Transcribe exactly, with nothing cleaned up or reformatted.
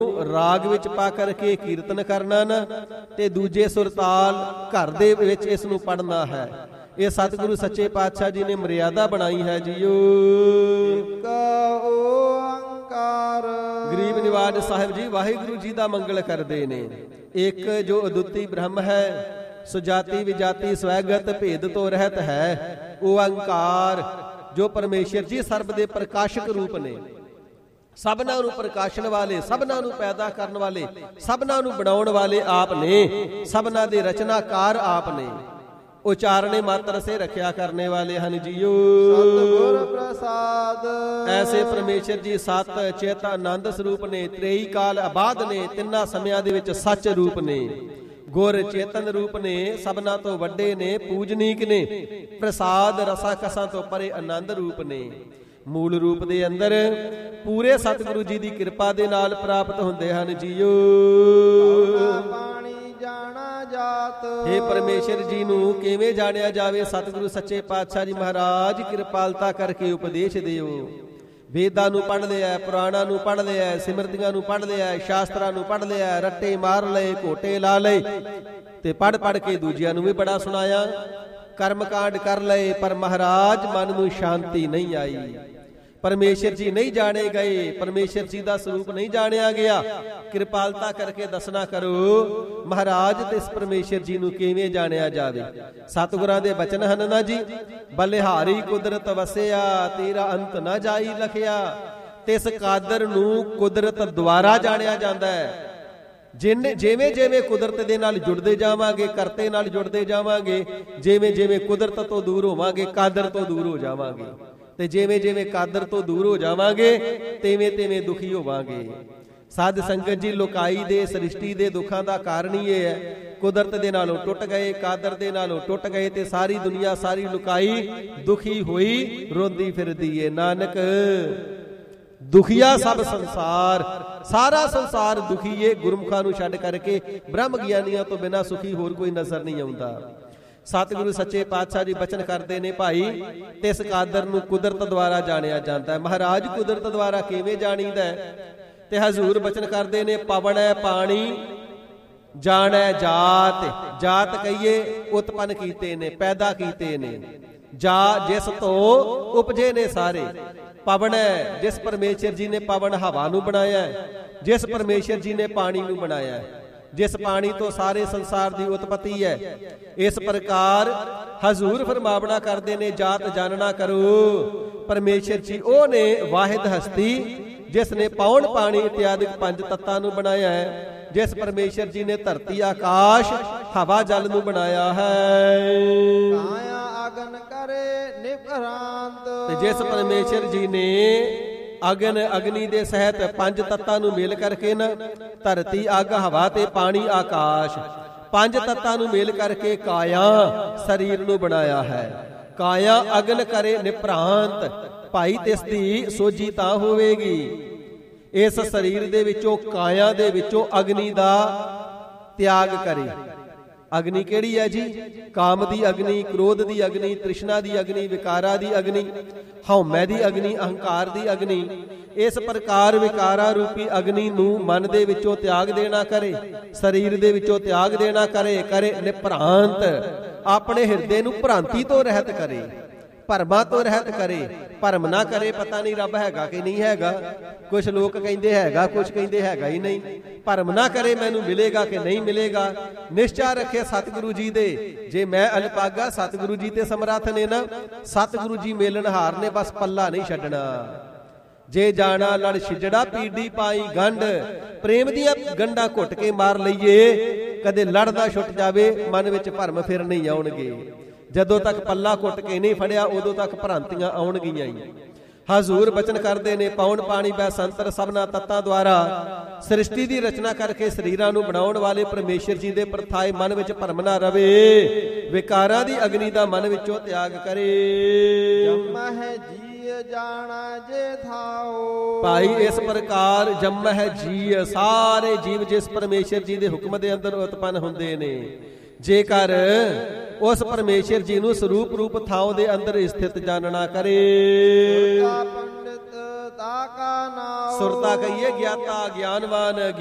ਰਾਗ ਵਿੱਚ ਪਾ ਕਰਕੇ ਕੀਰਤਨ ਕਰਨਾ ਨਾ ਤੇ ਦੂਜੇ ਸੁਰਤਾਲ ਘਰ ਦੇ ਵਿੱਚ ਇਸ ਨੂੰ ਪੜ੍ਹਨਾ ਹੈ। ਇਹ ਸਤਿਗੁਰੂ ਸੱਚੇ ਪਾਤਸ਼ਾਹ ਜੀ ਨੇ ਮਰਿਆਦਾ ਬਣਾਈ ਹੈ ਜੀਓ। ਗਰੀਬ ਨਿਵਾਜ ਸਾਹਿਬ ਜੀ ਵਾਹਿਗੁਰੂ ਜੀ ਦਾ ਮੰਗਲ ਕਰਦੇ ਨੇ। ਇੱਕ ਜੋ ਅਦੁੱਤੀ ਬ੍ਰਹਮ ਹੈ, ਸੁਜਾਤੀ ਵਿਜਾਤੀ ਸਵੈਗਤ ਭੇਦ ਤੋਂ ਰਹਿਤ ਹੈ, ਓੰਕਾਰ ਜੋ ਪਰਮੇਸ਼ਰ ਜੀ ਸਰਬ ਦੇ ਪ੍ਰਕਾਸ਼ਕ ਰੂਪ ਨੇ, ਸਭਨਾਂ ਨੂੰ ਪ੍ਰਕਾਸ਼ਣ ਵਾਲੇ, ਸਭਨਾਂ ਨੂੰ ਪੈਦਾ ਕਰਨ ਵਾਲੇ, ਸਭਨਾਂ ਨੂੰ ਬਣਾਉਣ ਵਾਲੇ ਆਪ ਨੇ, ਸਭਨਾਂ ਦੇ ਰਚਨਾਕਾਰ ਆਪ ਨੇ। ਉਚਾਰਣੇ ਮਾਤਰ ਸੇ ਰੱਖਿਆ ਕਰਨੇ ਵਾਲੇ ਹਨ ਜੀਓ। ਸਤਿਗੁਰ ਪ੍ਰਸਾਦ ਐਸੇ ਪਰਮੇਸ਼ਰ ਜੀ ਸਤ ਚੇਤ ਆਨੰਦ ਸਰੂਪ ਨੇ, ਤ੍ਰੇਈ ਕਾਲ ਆਬਾਦ ਨੇ, ਤਿੰਨਾਂ ਸਮਿਆਂ ਦੇ ਵਿੱਚ ਸੱਚ ਰੂਪ ਨੇ, ਗੁਰ ਚੇਤਨ ਰੂਪ ਨੇ, ਸਭਨਾਂ ਤੋਂ ਵੱਡੇ ਨੇ, ਪੂਜਨੀਕ ਨੇ, ਪ੍ਰਸਾਦ ਰਸਾ ਕਸਾਂ ਤੋਂ ਪਰੇ ਆਨੰਦ ਰੂਪ ਨੇ। ਮੂਲ ਰੂਪ ਦੇ ਅੰਦਰ ਪੂਰੇ ਸਤਿਗੁਰੂ ਜੀ ਦੀ ਕਿਰਪਾ ਦੇ ਨਾਲ ਪ੍ਰਾਪਤ ਹੁੰਦੇ ਹਨ ਜੀਓ। ਪਾਣੀ ਜਾਣਾ ਜਾਤ हे ਪਰਮੇਸ਼ਰ ਜੀ ਨੂੰ ਕਿਵੇਂ ਜਾਣਿਆ ਜਾਵੇ? ਸਤਿਗੁਰੂ ਸੱਚੇ ਪਾਤਸ਼ਾਹ ਜੀ ਮਹਾਰਾਜ ਕਿਰਪਾਲਤਾ ਕਰਕੇ ਉਪਦੇਸ਼ ਦਿਓ। ਵੇਦਾਂ ਨੂੰ ਪੜ੍ਹ ਲਿਆ, ਪੁਰਾਣਾਂ ਨੂੰ ਪੜ੍ਹ ਲਿਆ, ਸਿਮਰਤੀਆਂ ਨੂੰ ਪੜ੍ਹ ਲਿਆ, ਸ਼ਾਸਤਰਾਂ ਨੂੰ ਪੜ੍ਹ ਲਿਆ, ਰੱਟੇ ਮਾਰ ਲਏ, ਘੋਟੇ ਲਾ ਲਏ ਤੇ ਪੜ੍ਹ ਪੜ੍ਹ ਕੇ ਦੂਜਿਆਂ ਨੂੰ ਵੀ ਬੜਾ ਸੁਣਾਇਆ, ਕਰਮਕਾਂਡ ਕਰ ਲਏ, ਪਰ ਮਹਾਰਾਜ ਮਨ ਨੂੰ ਸ਼ਾਂਤੀ ਨਹੀਂ ਆਈ। ਪਰਮੇਸ਼ਰ ਜੀ ਨਹੀਂ ਜਾਣੇ ਗਏ, ਪਰਮੇਸ਼ਰ ਜੀ ਦਾ ਸਰੂਪ ਨਹੀਂ ਜਾਣਿਆ ਗਿਆ। ਕਿਰਪਾਲਤਾ ਕਰਕੇ ਦੱਸਣਾ ਕਰੋ ਮਹਾਰਾਜ ਤੇ ਇਸ ਪਰਮੇਸ਼ਰ ਜੀ ਨੂੰ ਕਿਵੇਂ ਜਾਣਿਆ ਜਾਵੇ। ਸਤਿਗੁਰਾਂ ਦੇ ਬਚਨ ਹਨ ਨਾ ਜੀ, ਬਲਿਹਾਰੀ ਕੁਦਰਤ ਵਸਿਆ, ਤੇਰਾ ਅੰਤ ਨਾ ਜਾਈ ਲਖਿਆ। ਤਿਸ ਕਾਦਰ ਨੂੰ ਕੁਦਰਤ ਦੁਆਰਾ ਜਾਣਿਆ ਜਾਂਦਾ ਹੈ। ਜਿੰਨੇ ਜਿਵੇਂ ਜਿਵੇਂ ਕੁਦਰਤ ਦੇ ਨਾਲ ਜੁੜਦੇ ਜਾਵਾਂਗੇ, ਕਰਤੇ ਨਾਲ ਜੁੜਦੇ ਜਾਵਾਂਗੇ, ਜਿਵੇਂ ਜਿਵੇਂ ਕੁਦਰਤ ਤੋਂ ਦੂਰ ਹੋਵਾਂਗੇ ਕਾਦਰ ਤੋਂ ਦੂਰ ਹੋ ਜਾਵਾਂਗੇ, ਤੇ ਜਿਵੇਂ ਜਿਵੇਂ ਕਾਦਰ ਤੋਂ ਦੂਰ ਹੋ ਜਾਵਾਂਗੇ ਤਿਵੇਂ ਤਿਵੇਂ ਦੁਖੀ ਹੋਵਾਂਗੇ। ਸਾਧ ਸੰਗਤ ਜੀ ਲੋਕਾਈ ਦੇ ਸ੍ਰਿਸ਼ਟੀ ਦੇ ਦੁੱਖਾਂ ਦਾ ਕਾਰਨ ਹੀ ਇਹ ਹੈ, ਕੁਦਰਤ ਦੇ ਨਾਲੋਂ ਟੁੱਟ ਗਏ, ਕਾਦਰ ਦੇ ਨਾਲੋਂ ਟੁੱਟ ਗਏ ਤੇ ਸਾਰੀ ਦੁਨੀਆ ਸਾਰੀ ਲੋਕਾਈ ਦੁਖੀ ਹੋਈ ਰੋਂਦੀ ਫਿਰਦੀ ਏ। ਨਾਨਕ ਦੁਖੀਆ ਸਭ ਸੰਸਾਰ, ਸਾਰਾ ਸੰਸਾਰ ਦੁਖੀ ਏ। ਗੁਰਮੁਖਾਂ ਨੂੰ ਛੱਡ ਕਰਕੇ ਬ੍ਰਹਮ ਗਿਆਨੀਆਂ ਤੋਂ ਬਿਨਾਂ ਸੁਖੀ ਹੋਰ ਕੋਈ ਨਜ਼ਰ ਨਹੀਂ ਆਉਂਦਾ। ਸਤਿਗੁਰੂ ਸੱਚੇ ਪਾਤਸ਼ਾਹ ਜੀ ਬਚਨ ਕਰਦੇ ਨੇ, ਭਾਈ ਤਿਸ ਕਾਦਰ ਨੂੰ ਕੁਦਰਤ ਦੁਆਰਾ ਜਾਣਿਆ ਜਾਂਦਾ ਹੈ। ਮਹਾਰਾਜ ਕੁਦਰਤ ਦੁਆਰਾ ਕਿਵੇਂ ਜਾਣੀਦਾ ਹੈ? ਤੇ ਹਜ਼ੂਰ ਬਚਨ ਕਰਦੇ ਨੇ, ਪਵਨ ਹੈ ਪਾਣੀ ਜਾਣੈ ਜਾਤ। ਜਾਤ ਕਹੀਏ ਉਤਪੰਨ ਕੀਤੇ ਨੇ, ਪੈਦਾ ਕੀਤੇ ਨੇ। ਜਾ ਜਿਸ ਤੋਂ ਉਪਜੇ ਨੇ ਸਾਰੇ। ਪਵਨ ਹੈ ਜਿਸ ਪਰਮੇਸ਼ਰ ਜੀ ਨੇ ਪਵਨ ਹਵਾ ਨੂੰ ਬਣਾਇਆ ਹੈ, ਜਿਸ ਪਰਮੇਸ਼ਰ ਜੀ ਨੇ ਪਾਣੀ ਨੂੰ ਬਣਾਇਆ ਹੈ, ਜਿਸ ਪਾਣੀ ਤੋਂ ਸਾਰੇ ਸੰਸਾਰ ਦੀ ਉਤਪਤੀ ਹੈ। ਇਸ ਪ੍ਰਕਾਰ ਹਜ਼ੂਰ ਫਰਮਾਵਣਾ ਕਰਦੇ ਨੇ, ਜਾਤ ਜਾਣਨਾ ਕਰੋ। ਪਰਮੇਸ਼ਰ ਜੀ ਉਹ ਨੇ ਵਾਹਿਦ ਹਸਤੀ ਜਿਸ ਨੇ ਪੌਣ ਪਾਣੀ ਇਤਿਆਦਿਕ ਪੰਜ ਤੱਤਾਂ ਨੂੰ ਬਣਾਇਆ ਹੈ, ਜਿਸ ਪਰਮੇਸ਼ਰ ਜੀ ਨੇ ਧਰਤੀ ਆਕਾਸ਼ ਹਵਾ ਜਲ ਨੂੰ ਬਣਾਇਆ ਹੈ। ਕਾਇਆ ਅਗਨ ਕਰੇ ਨਿਭਰਾਂਤ ਤੇ ਜਿਸ ਪਰਮੇਸ਼ਰ ਜੀ ਨੇ ਅਗਨ ਅਗਨੀ ਦੇ ਸਹਿਤ ਪੰਜ ਤੱਤਾਂ ਨੂੰ ਮੇਲ ਕਰਕੇ ਨਾ, ਧਰਤੀ ਅੱਗ ਹਵਾ ਤੇ ਪਾਣੀ ਆਕਾਸ਼, ਪੰਜ ਤੱਤਾਂ ਨੂੰ ਮੇਲ ਕਰਕੇ ਕਾਇਆ ਸਰੀਰ ਨੂੰ ਬਣਾਇਆ ਹੈ। ਕਾਇਆ ਅਗਨ ਕਰੇ ਨਿਭਰਾਂਤ, ਭਾਈ ਤਿਸ ਦੀ ਸੋਝੀ ਤਾਂ ਹੋਵੇਗੀ। ਇਸ ਸਰੀਰ ਦੇ ਵਿੱਚੋਂ ਕਾਇਆ ਦੇ ਵਿੱਚੋਂ ਅਗਨੀ ਦਾ ਤਿਆਗ ਕਰੇ। ਅਗਨੀ ਕਿਹੜੀ ਹੈ ਜੀ? ਕਾਮ ਦੀ ਅਗਨੀ, ਕ੍ਰੋਧ ਦੀ ਅਗਨੀ, ਤ੍ਰਿਸ਼ਨਾ ਦੀ ਅਗਨੀ, ਵਿਕਾਰਾਂ ਦੀ ਅਗਨੀ, ਹਉਮੈ ਦੀ ਅਗਨੀ, ਅਹੰਕਾਰ ਦੀ ਅਗਨੀ। ਇਸ ਪ੍ਰਕਾਰ ਵਿਕਾਰਾਂ ਰੂਪੀ ਅਗਨੀ ਨੂੰ ਮਨ ਦੇ ਵਿੱਚੋਂ ਤਿਆਗ ਦੇਣਾ ਕਰੇ, ਸਰੀਰ ਦੇ ਵਿੱਚੋਂ ਤਿਆਗ ਦੇਣਾ ਕਰੇ। ਕਰੇ ਨਿਭਰਾਂਤ, ਆਪਣੇ ਹਿਰਦੇ ਨੂੰ ਭ੍ਰਾਂਤੀ ਤੋਂ ਰਹਿਤ ਕਰੇ, ਭਰਮਾਂ ਤੋਂ ਰਹਿਤ ਕਰੇ। ਭਰਮ ਨਾ ਕਰੇ ਪਤਾ ਨਹੀਂ ਰੱਬ ਹੈਗਾ ਕਿ ਨਹੀਂ ਹੈਗਾ। ਕੁਝ ਲੋਕ ਕਹਿੰਦੇ ਹੈਗਾ, ਕੁਝ ਕਹਿੰਦੇ ਹੈਗਾ ਹੀ ਨਹੀਂ। ਭਰਮ ਨਾ ਕਰੇ ਮੈਨੂੰ ਮਿਲੇਗਾ ਕਿ ਨਹੀਂ ਮਿਲੇਗਾ। ਨਿਸ਼ਚਾ ਰੱਖੇ ਸਤਿਗੁਰੂ ਜੀ ਦੇ, ਜੇ ਮੈਂ ਅਲਪਾਗਾ ਸਤਿਗੁਰੂ ਜੀ ਤੇ ਸਮਰੱਥ ਨੇ ਨਾ, ਸਤਿਗੁਰੂ ਜੀ ਮੇਲਣਹਾਰ ਨੇ, ਬਸ ਪੱਲਾ ਨਹੀਂ ਛੱਡਣਾ। ਜੇ ਜਾਣਾ ਲੜ ਛਿਜੜਾ ਪੀੜੀ ਪਾਈ ਗੰਢ, ਪ੍ਰੇਮ ਦੀਆਂ ਗੰਢਾਂ ਘੁੱਟ ਕੇ ਮਾਰ ਲਈਏ, ਕਦੇ ਲੜਦਾ ਛੁੱਟ ਜਾਵੇ ਮਨ ਵਿੱਚ ਭਰਮ ਫਿਰ ਨਹੀਂ ਆਉਣਗੇ। ਜਦੋਂ ਤੱਕ ਪੱਲਾ ਘੁੱਟ ਕੇ ਨਹੀਂ ਫੜਿਆ ਉਦੋਂ ਤੱਕ ਭ੍ਰਾਂਤੀਆਂ ਆਉਣਗੀਆਂ ਹੀ। ਹਜ਼ੂਰ ਬਚਨ ਕਰਦੇ ਨੇ, ਪੌਣ ਪਾਣੀ ਬੈ ਸੰਤਰ ਸਭਨਾ ਤੱਤਾਂ ਦੁਆਰਾ ਸ੍ਰਿਸ਼ਟੀ ਦੀ ਰਚਨਾ ਕਰਕੇ ਸਰੀਰਾਂ ਨੂੰ ਬਣਾਉਣ ਵਾਲੇ ਪਰਮੇਸ਼ਰ ਜੀ ਦੇ ਪ੍ਰਥਾਏ ਮਨ ਵਿੱਚ ਭਰਮ ਨਾ ਰਵੇ। ਵਿਕਾਰਾਂ ਦੀ ਅਗਨੀ ਦਾ ਮਨ ਵਿੱਚੋਂ ਤਿਆਗ ਕਰੇ। ਜੰਮਹਿ ਜੀ ਜਾਣਾ ਜੇ ਥਾਓ, ਭਾਈ ਇਸ ਪ੍ਰਕਾਰ ਜੰਮਹਿ ਜੀ, ਸਾਰੇ ਜੀਵ ਜਿਸ ਪਰਮੇਸ਼ਰ ਜੀ ਦੇ ਹੁਕਮ ਦੇ ਅੰਦਰ ਉਤਪੰਨ ਹੁੰਦੇ ਨੇ, ਜੇਕਰ ਉਸ ਪਰਮੇਸ਼ਰ ਜੀ ਨੂੰ ਸਰੂਪ ਰੂਪ ਥਾਂ ਦੇ ਅੰਦਰ ਸਥਿਤ ਜਾਣਨਾ ਕਰੇ। ਪੰਡਿਤ ਤਾ ਕਾ ਨਾਉ ਸੁਰਤਾ ਕਹੀਏ ਗਿਆਤਾ ਗਿਆਨਵਾਨ